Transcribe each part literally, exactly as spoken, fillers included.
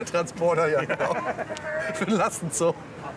Transporter, ja genau. Für den Lastenzug.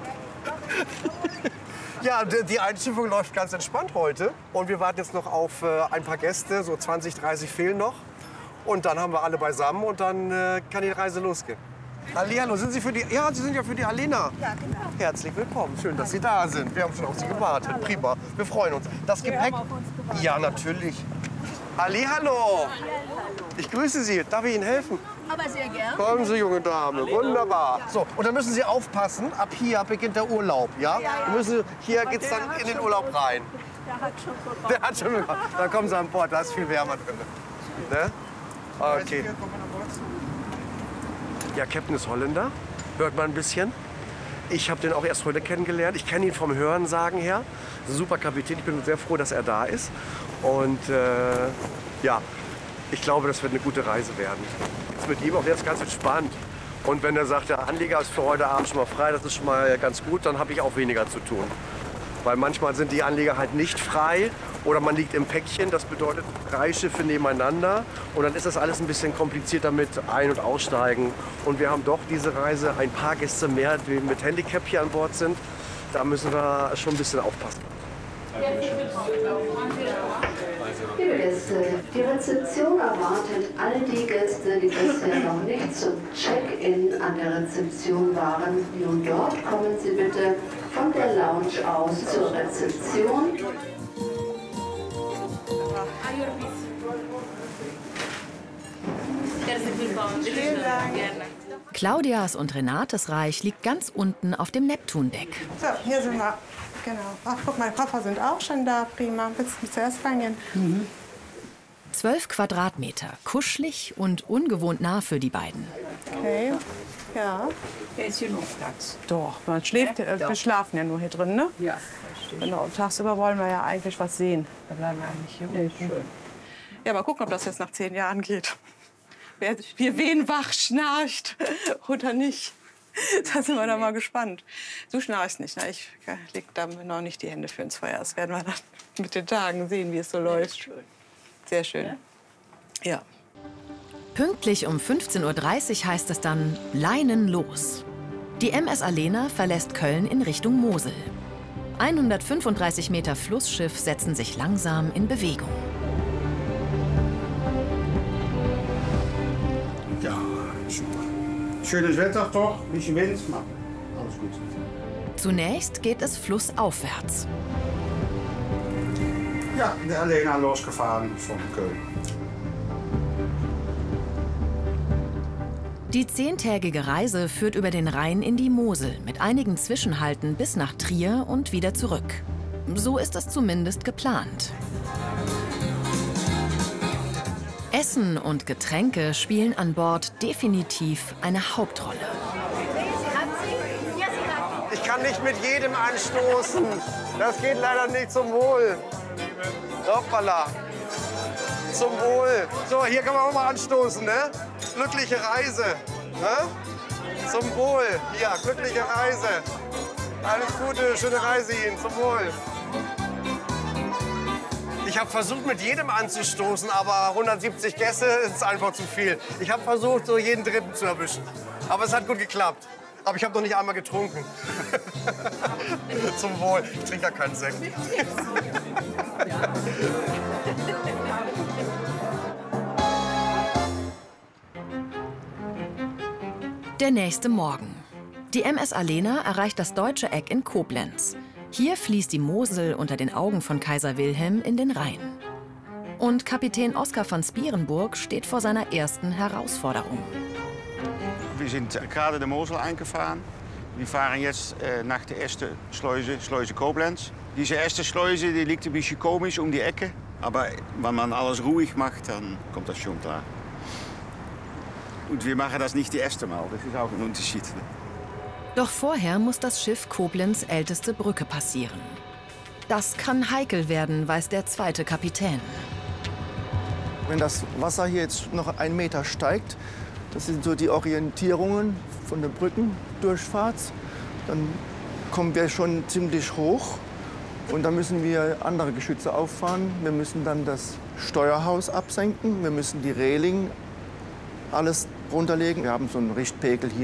Ja, die Einschiffung läuft ganz entspannt heute. Und wir warten jetzt noch auf äh, ein paar Gäste, so zwanzig, dreißig fehlen noch. Und dann haben wir alle beisammen und dann äh, kann die Reise losgehen. Hallihallo, sind Sie für die... Ja, Sie sind ja für die Alena. Ja, genau. Herzlich willkommen. Schön, dass Sie da sind. Wir haben schon auf Sie gewartet. Hallo. Prima. Wir freuen uns. Das Wir Gepäck... haben auf uns gewartet. Ja, natürlich. Hallihallo. Ich grüße Sie. Darf ich Ihnen helfen? Aber sehr gern. Kommen Sie, junge Dame. Wunderbar. So, und dann müssen Sie aufpassen. Ab hier beginnt der Urlaub, ja? Ja. Wir müssen, hier geht's dann in den Urlaub rein. Der hat schon bekommen. Der hat schon bekommen. Dann kommen Sie an Bord. Da ist viel wärmer drin. Ne? Okay. Ja, Captain ist Holländer. Hört man ein bisschen. Ich habe den auch erst heute kennengelernt. Ich kenne ihn vom Hörensagen her. Ein super Kapitän. Ich bin sehr froh, dass er da ist. Und äh, ja, ich glaube, das wird eine gute Reise werden. Jetzt mit ihm auch jetzt ganz entspannt. Und wenn er sagt, der Anlieger ist für heute Abend schon mal frei, das ist schon mal ganz gut, dann habe ich auch weniger zu tun. Weil manchmal sind die Anlieger halt nicht frei oder man liegt im Päckchen. Das bedeutet drei Schiffe nebeneinander. Und dann ist das alles ein bisschen komplizierter mit Ein- und Aussteigen. Und wir haben doch diese Reise ein paar Gäste mehr, die mit Handicap hier an Bord sind. Da müssen wir schon ein bisschen aufpassen. Liebe Gäste, die Rezeption erwartet all die Gäste, die bisher noch nicht zum Check-in an der Rezeption waren. Nun dort kommen Sie bitte von der Lounge aus zur Rezeption. Claudias und Renates Reich liegt ganz unten auf dem Neptundeck. So, hier sind wir. Genau. Ach, guck, meine Koffer sind auch schon da. Prima. Willst du zuerst reingehen? Mhm. Zwölf Quadratmeter, kuschelig und ungewohnt nah für die beiden. Okay. Ja. Hier ist genug Platz. Doch, man schläft, äh, wir schlafen ja nur hier drin, ne? Ja. Genau. Tagsüber wollen wir ja eigentlich was sehen. Da bleiben wir eigentlich hier unten. Ja, mal gucken, ob das jetzt nach zehn Jahren geht. Wer, wie wen wach schnarcht oder nicht. Da sind wir dann mal gespannt. Du schnarchst nicht, ne? Ich leg da noch nicht die Hände für ins Feuer. Das werden wir dann mit den Tagen sehen, wie es so läuft. Schön. Sehr schön. Ja. ja. Pünktlich um fünfzehn Uhr dreißig heißt es dann Leinen los. Die M S Alena verlässt Köln in Richtung Mosel. hundertfünfunddreißig Meter Flussschiff setzen sich langsam in Bewegung. Ja, super. Schönes Wetter doch, ein bisschen Wind, aber alles gut. Zunächst geht es flussaufwärts. Ja, der Alena losgefahren von Köln. Die zehntägige Reise führt über den Rhein in die Mosel mit einigen Zwischenhalten bis nach Trier und wieder zurück. So ist es zumindest geplant. Essen und Getränke spielen an Bord definitiv eine Hauptrolle. Ich kann nicht mit jedem anstoßen. Das geht leider nicht zum Wohl. Hoppala. Zum Wohl. So, hier kann man auch mal anstoßen, ne? Glückliche Reise. Ne? Zum Wohl. Ja, glückliche Reise. Alles Gute, schöne Reise Ihnen. Zum Wohl. Ich habe versucht, mit jedem anzustoßen, aber hundertsiebzig Gäste ist einfach zu viel. Ich habe versucht, so jeden Dritten zu erwischen. Aber es hat gut geklappt. Aber ich habe noch nicht einmal getrunken. Zum Wohl. Ich trinke ja keinen Sekt. Der nächste Morgen. Die M S Alena erreicht das deutsche Eck in Koblenz. Hier fließt die Mosel unter den Augen von Kaiser Wilhelm in den Rhein. Und Kapitän Oskar von Spierenburg steht vor seiner ersten Herausforderung. Wir sind gerade de Mosel eingefahren. Wir fahren jetzt äh, nach der ersten Schleuse, Schleuse Koblenz. Diese erste Schleuse die liegt ein bisschen komisch um die Ecke. Aber wenn man alles ruhig macht, dann kommt das schon klar. Und wir machen das nicht das erste Mal, das ist auch ein Unterschied. Doch vorher muss das Schiff Koblenz älteste Brücke passieren. Das kann heikel werden, weiß der zweite Kapitän. Wenn das Wasser hier jetzt noch einen Meter steigt, das sind so die Orientierungen von der Brückendurchfahrt, dann kommen wir schon ziemlich hoch. Und dann müssen wir andere Geschütze auffahren. Wir müssen dann das Steuerhaus absenken, wir müssen die Reling alles runterlegen. Wir haben so einen Richtpegel hier.